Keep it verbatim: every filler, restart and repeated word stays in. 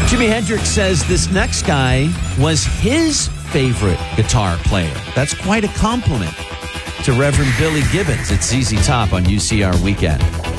Jimi Hendrix says this next guy was his favorite guitar player. That's quite a compliment to Reverend Billy Gibbons. It's Z Z Top on U C R Weekend.